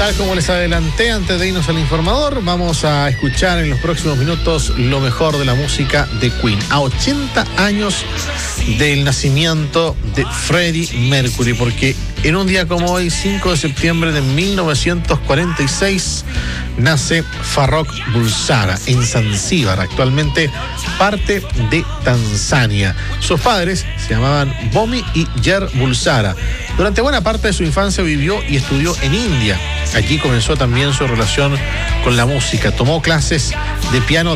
Tal como les adelanté antes de irnos al informador, vamos a escuchar en los próximos minutos lo mejor de la música de Queen. A 80 años del nacimiento de Freddie Mercury, porque en un día como hoy, 5 de septiembre de 1946, nace Farrokh Bulsara en Zanzíbar, actualmente parte de Tanzania. Sus padres se llamaban Bomi y Jer Bulsara. Durante buena parte de su infancia vivió y estudió en India. Allí comenzó también su relación con la música. Tomó clases de piano